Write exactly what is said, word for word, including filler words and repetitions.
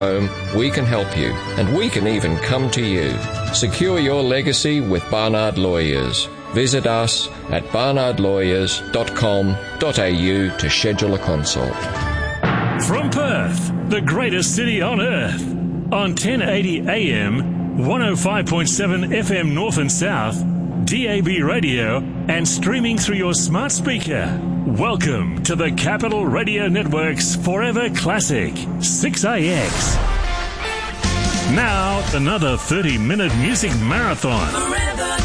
home, we can help you, and we can even come to you. Secure your legacy with Barnard Lawyers. Visit us at barnard lawyers dot com dot a u to schedule a consult. From Perth, the greatest city on earth, on ten eighty A M, one oh five point seven F M North and South, D A B radio, and streaming through your smart speaker. Welcome to the Capital Radio Network's Forever Classic, six A X. Now, another thirty-minute music marathon. Forever.